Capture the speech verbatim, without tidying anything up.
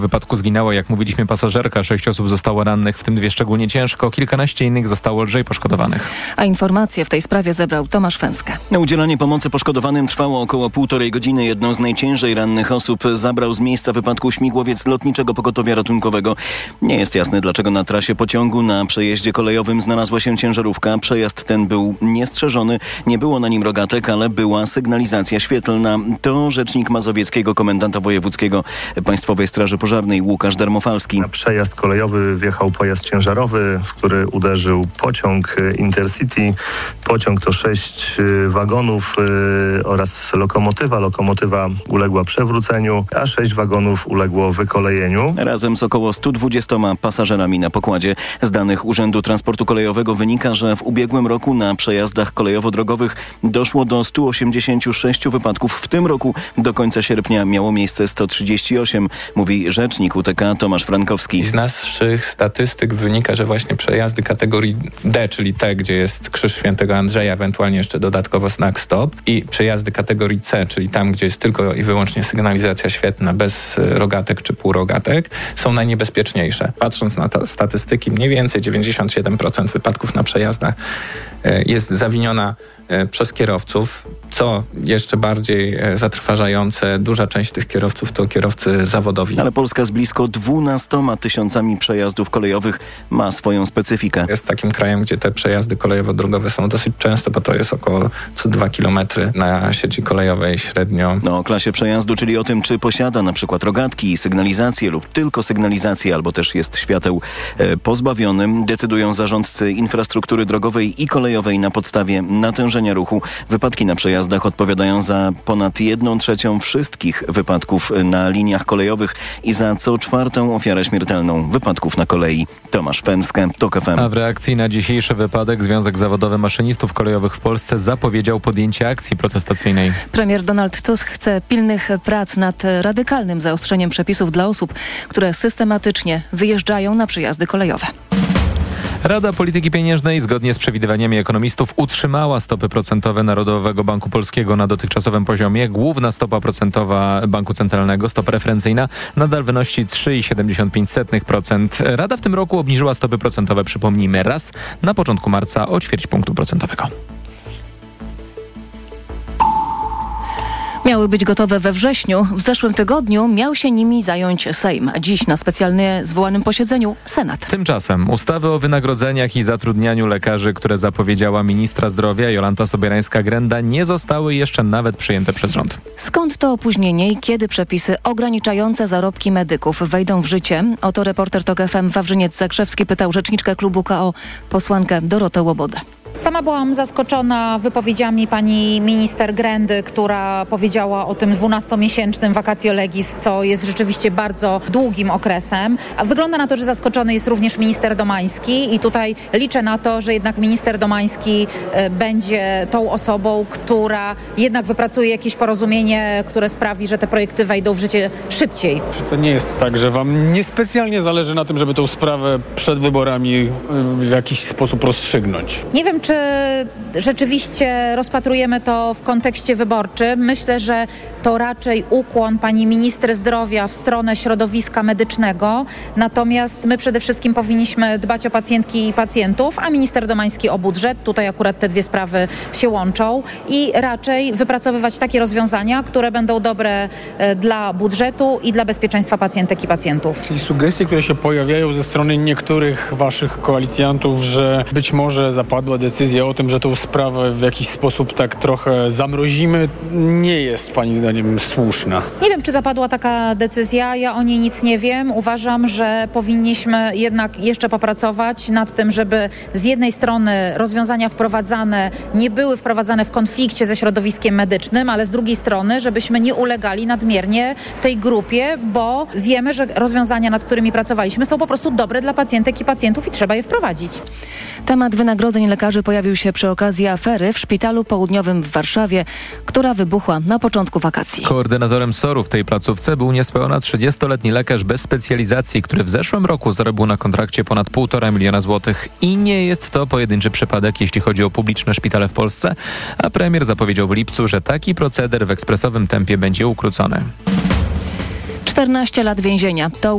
W wypadku zginęła, jak mówiliśmy, pasażerka. Sześć osób zostało rannych, w tym dwie szczególnie ciężko. Kilkanaście innych zostało lżej poszkodowanych. A informacje w tej sprawie zebrał Tomasz Fęska. Na udzielanie pomocy poszkodowanym trwało około półtorej godziny. Jedną z najciężej rannych osób zabrał z miejsca wypadku śmigłowiec Lotniczego Pogotowia Ratunkowego. Nie jest jasne, dlaczego na trasie pociągu na przejeździe kolejowym znalazła się ciężarówka. Przejazd ten był niestrzeżony. Nie było na nim rogatek, ale była sygnalizacja świetlna. To rzecznik mazowieckiego komendanta wojewódzkiego Państwowej Straży Pożarnej Łukasz Darmofalski. Na przejazd kolejowy wjechał pojazd ciężarowy, w który uderzył pociąg Intercity. Pociąg to sześć wagonów yy, oraz lokomotywa. Lokomotywa uległa przewróceniu, a sześć wagonów uległo wykolejeniu. Razem z około stu dwudziestoma pasażerami na pokładzie. Z danych Urzędu Transportu Kolejowego wynika, że w ubiegłym roku na przejazdach kolejowo-drogowych doszło do stu osiemdziesięciu sześciu wypadków. W tym roku do końca sierpnia miało miejsce sto trzydzieści osiem, mówi rzecznik U T K Tomasz Frankowski. Z naszych statystyk wynika, że właśnie przejazdy kategorii D, czyli te, gdzie jest Krzyż Świętego Andrzeja, ewentualnie jeszcze dodatkowo znak stop, i przejazdy kategorii C, czyli tam, gdzie jest tylko i wyłącznie sygnalizacja świetlna bez rogatek czy półrogatek, są najniebezpieczniejsze. Patrząc na te statystyki, mniej więcej dziewięćdziesiąt siedem procent wypadków na przejazdach jest zawiniona przez kierowców, co jeszcze bardziej zatrważające, duża część tych kierowców to kierowcy zawodowi. Ale Polska z blisko dwunastoma tysiącami przejazdów kolejowych ma swoją specyfikę. Jest takim krajem, gdzie te przejazdy kolejowo-drogowe są dosyć często, bo to jest około co dwa kilometry na sieci kolejowej średnio. No, o klasie przejazdu, czyli o tym, czy posiada na przykład rogatki, sygnalizację lub tylko sygnalizację, albo też jest świateł e, pozbawionym, decydują zarządcy infrastruktury drogowej i kolejowej na podstawie natężenia ruchu. Wypadki na przejazdach odpowiadają za ponad jedną trzecią wszystkich wypadków na liniach kolejowych i za co czwartą ofiarę śmiertelną wypadków na kolei. Tomasz Fęska, TOK F M. A w reakcji na dzisiejszy wypadek Związek Zawodowy Maszynistów Kolejowych w Polsce zapowiedział podjęcie akcji protestacyjnej. Premier Donald Tusk chce pilnych prac nad radykalnym zaostrzeniem przepisów dla osób, które systematycznie wyjeżdżają na przejazdy kolejowe. Rada Polityki Pieniężnej zgodnie z przewidywaniami ekonomistów utrzymała stopy procentowe Narodowego Banku Polskiego na dotychczasowym poziomie. Główna stopa procentowa Banku Centralnego, stopa referencyjna, nadal wynosi trzy przecinek siedemdziesiąt pięć procent. Rada w tym roku obniżyła stopy procentowe, przypomnijmy, raz na początku marca o ćwierć punktu procentowego. Miały być gotowe we wrześniu. W zeszłym tygodniu miał się nimi zająć Sejm. Dziś na specjalnie zwołanym posiedzeniu Senat. Tymczasem ustawy o wynagrodzeniach i zatrudnianiu lekarzy, które zapowiedziała ministra zdrowia Jolanta Sobierańska-Grenda, nie zostały jeszcze nawet przyjęte przez rząd. Skąd to opóźnienie i kiedy przepisy ograniczające zarobki medyków wejdą w życie? Oto reporter TOK F M Wawrzyniec Zakrzewski pytał rzeczniczkę klubu K O, posłankę Dorotę Łobodę. Sama byłam zaskoczona wypowiedziami pani minister Grendy, która powiedziała o tym dwunastomiesięcznym vacatio legis, co jest rzeczywiście bardzo długim okresem. A wygląda na to, że zaskoczony jest również minister Domański i tutaj liczę na to, że jednak minister Domański y, będzie tą osobą, która jednak wypracuje jakieś porozumienie, które sprawi, że te projekty wejdą w życie szybciej. Czy to nie jest tak, że wam niespecjalnie zależy na tym, żeby tą sprawę przed wyborami y, w jakiś sposób rozstrzygnąć? Nie wiem, czy rzeczywiście rozpatrujemy to w kontekście wyborczym. Myślę, że to raczej ukłon pani minister zdrowia w stronę środowiska medycznego. Natomiast my przede wszystkim powinniśmy dbać o pacjentki i pacjentów, a minister Domański o budżet. Tutaj akurat te dwie sprawy się łączą i raczej wypracowywać takie rozwiązania, które będą dobre dla budżetu i dla bezpieczeństwa pacjentek i pacjentów. Czyli sugestie, które się pojawiają ze strony niektórych waszych koalicjantów, że być może zapadła decyzja o tym, że tą sprawę w jakiś sposób tak trochę zamrozimy, nie jest pani zdaniem słuszna. Nie wiem, czy zapadła taka decyzja, ja o niej nic nie wiem. Uważam, że powinniśmy jednak jeszcze popracować nad tym, żeby z jednej strony rozwiązania wprowadzane nie były wprowadzane w konflikcie ze środowiskiem medycznym, ale z drugiej strony, żebyśmy nie ulegali nadmiernie tej grupie, bo wiemy, że rozwiązania, nad którymi pracowaliśmy, są po prostu dobre dla pacjentek i pacjentów i trzeba je wprowadzić. Temat wynagrodzeń lekarzy pojawił się przy okazji afery w Szpitalu Południowym w Warszawie, która wybuchła na początku wakacji. Koordynatorem S O R-u w tej placówce był niespełna trzydziestoletni lekarz bez specjalizacji, który w zeszłym roku zarobił na kontrakcie ponad półtora miliona złotych. I nie jest to pojedynczy przypadek, jeśli chodzi o publiczne szpitale w Polsce, a premier zapowiedział w lipcu, że taki proceder w ekspresowym tempie będzie ukrócony. czternaście lat więzienia. To